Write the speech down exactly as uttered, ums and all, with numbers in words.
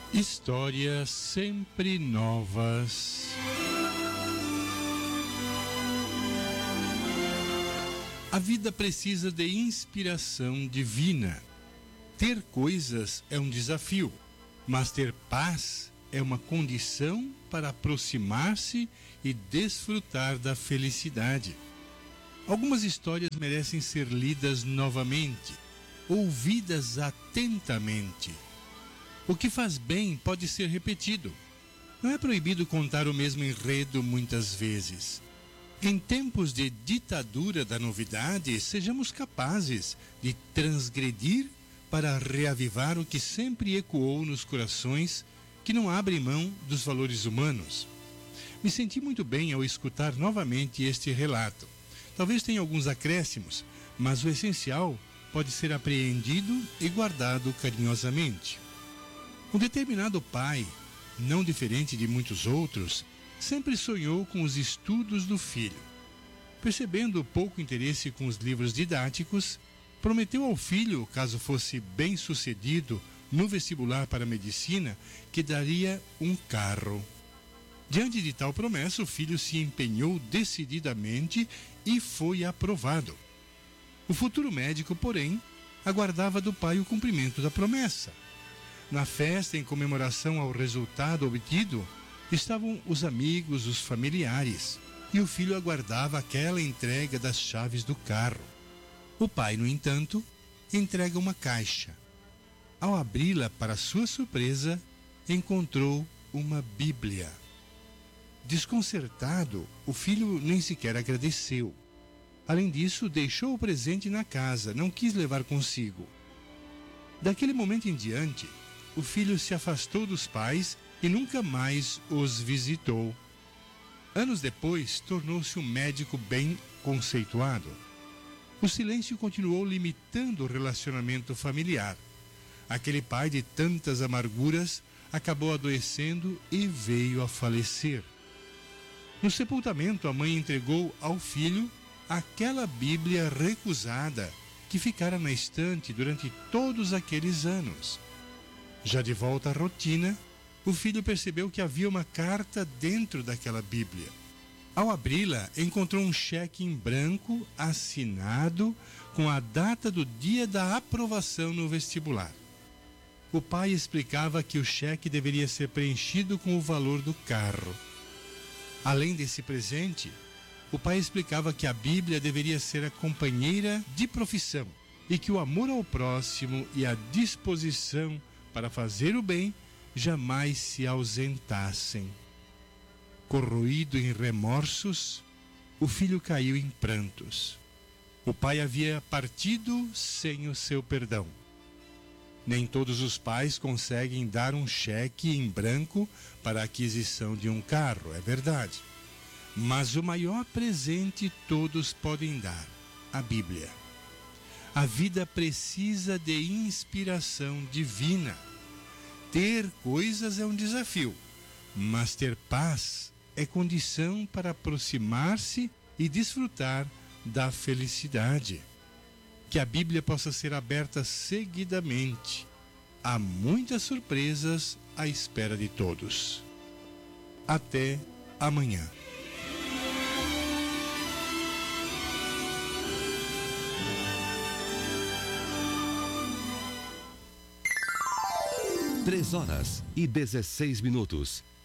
Histórias sempre novas. A vida precisa de inspiração divina. Ter coisas é um desafio, mas ter paz é uma condição para aproximar-se e desfrutar da felicidade. Algumas histórias merecem ser lidas novamente, ouvidas atentamente. O que faz bem pode ser repetido. Não é proibido contar o mesmo enredo muitas vezes. Em tempos de ditadura da novidade, sejamos capazes de transgredir para reavivar o que sempre ecoou nos corações que não abrem mão dos valores humanos. Me senti muito bem ao escutar novamente este relato. Talvez tenha alguns acréscimos, mas o essencial pode ser apreendido e guardado carinhosamente. Um determinado pai, não diferente de muitos outros, sempre sonhou com os estudos do filho. Percebendo o pouco interesse com os livros didáticos, prometeu ao filho, caso fosse bem-sucedido no vestibular para a medicina, que daria um carro. Diante de tal promessa, o filho se empenhou decididamente e foi aprovado. O futuro médico, porém, aguardava do pai o cumprimento da promessa. Na festa, em comemoração ao resultado obtido, estavam os amigos, os familiares, e o filho aguardava aquela entrega das chaves do carro. O pai, no entanto, entrega uma caixa. Ao abri-la, para sua surpresa, encontrou uma Bíblia. Desconcertado, o filho nem sequer agradeceu. Além disso, deixou o presente na casa, não quis levar consigo. Daquele momento em diante, o filho se afastou dos pais e nunca mais os visitou. Anos depois, tornou-se um médico bem conceituado. O silêncio continuou limitando o relacionamento familiar. Aquele pai de tantas amarguras acabou adoecendo e veio a falecer. No sepultamento, a mãe entregou ao filho aquela Bíblia recusada que ficara na estante durante todos aqueles anos. Já de volta à rotina, o filho percebeu que havia uma carta dentro daquela Bíblia. Ao abri-la, encontrou um cheque em branco assinado com a data do dia da aprovação no vestibular. O pai explicava que o cheque deveria ser preenchido com o valor do carro. Além desse presente, o pai explicava que a Bíblia deveria ser a companheira de profissão e que o amor ao próximo e a disposição para fazer o bem jamais se ausentassem. Corroído em remorsos, o filho caiu em prantos. O pai havia partido sem o seu perdão. Nem todos os pais conseguem dar um cheque em branco para a aquisição de um carro, é verdade. Mas o maior presente todos podem dar, a Bíblia. A vida precisa de inspiração divina. Ter coisas é um desafio, mas ter paz é condição para aproximar-se e desfrutar da felicidade. Que a Bíblia possa ser aberta seguidamente. Há muitas surpresas à espera de todos. Até amanhã. Três horas e dezesseis minutos.